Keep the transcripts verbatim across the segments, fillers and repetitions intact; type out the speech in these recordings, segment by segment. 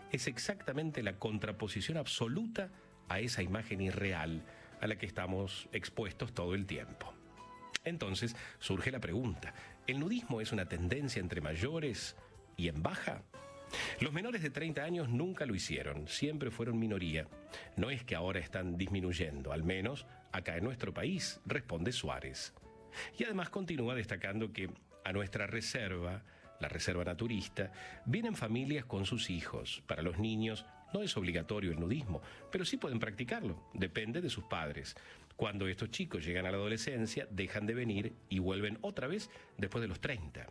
es exactamente la contraposición absoluta a esa imagen irreal a la que estamos expuestos todo el tiempo. Entonces surge la pregunta, ¿el nudismo es una tendencia entre mayores y en baja? Los menores de treinta años nunca lo hicieron, siempre fueron minoría. No es que ahora están disminuyendo, al menos acá en nuestro país, responde Suárez. Y además continúa destacando que a nuestra reserva, la reserva naturista, vienen familias con sus hijos. Para los niños no es obligatorio el nudismo, pero sí pueden practicarlo, depende de sus padres. Cuando estos chicos llegan a la adolescencia, dejan de venir y vuelven otra vez después de los treinta.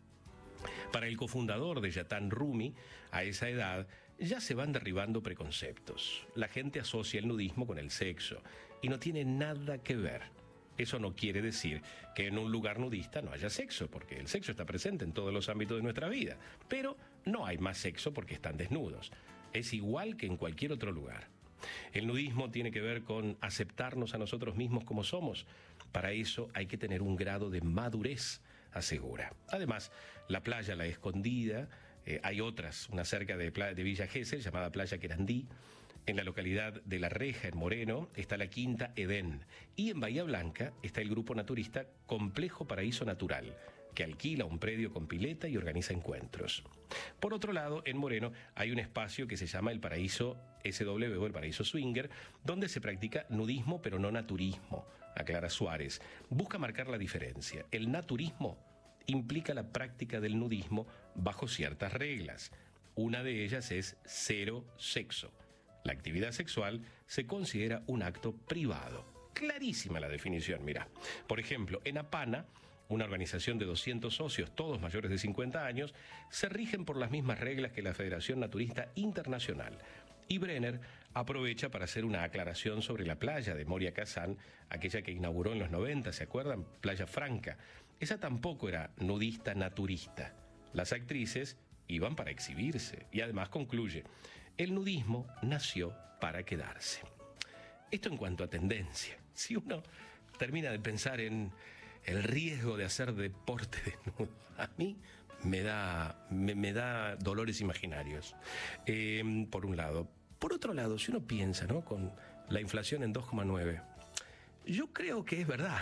Para el cofundador de Yatan Rumi, a esa edad ya se van derribando preconceptos. La gente asocia el nudismo con el sexo y no tiene nada que ver. Eso no quiere decir que en un lugar nudista no haya sexo, porque el sexo está presente en todos los ámbitos de nuestra vida. Pero no hay más sexo porque están desnudos. Es igual que en cualquier otro lugar. El nudismo tiene que ver con aceptarnos a nosotros mismos como somos. Para eso hay que tener un grado de madurez, asegura. Además, la playa La Escondida, eh, hay otras, una cerca de, de Villa Gesell llamada Playa Querandí. En la localidad de La Reja, en Moreno, está la Quinta Edén. Y en Bahía Blanca está el grupo naturista Complejo Paraíso Natural, que alquila un predio con pileta y organiza encuentros. Por otro lado, en Moreno hay un espacio que se llama el Paraíso S W o el Paraíso Swinger, donde se practica nudismo pero no naturismo, aclara Suárez. Busca marcar la diferencia. El naturismo implica la práctica del nudismo bajo ciertas reglas. Una de ellas es cero sexo. La actividad sexual se considera un acto privado. Clarísima la definición, mirá. Por ejemplo, en Apana, una organización de doscientos socios, todos mayores de cincuenta años, se rigen por las mismas reglas que la Federación Naturista Internacional. Y Brenner aprovecha para hacer una aclaración sobre la playa de Moria Kazán, aquella que inauguró en los noventa, ¿se acuerdan? Playa Franca. Esa tampoco era nudista naturista. Las actrices iban para exhibirse. Y además concluye, el nudismo nació para quedarse. Esto en cuanto a tendencia. Si uno termina de pensar en el riesgo de hacer deporte desnudo, a mí me da, me, me da dolores imaginarios, eh, por un lado. Por otro lado, si uno piensa, ¿no?, con la inflación en dos coma nueve, yo creo que es verdad,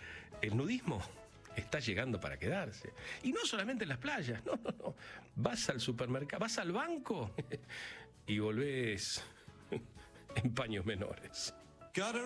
el nudismo está llegando para quedarse. Y no solamente en las playas, no, no, no. Vas al supermercado, vas al banco y volvés en paños menores.